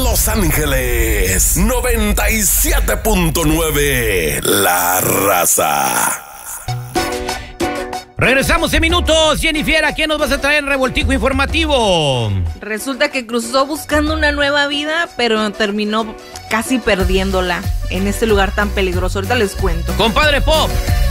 Los Ángeles 97.9 La Raza. Regresamos en minutos. Jennifer, ¿a qué nos vas a traer revoltijo informativo? Resulta que cruzó buscando una nueva vida, pero terminó casi perdiéndola en este lugar tan peligroso. Ahorita les cuento. Compadre Pop.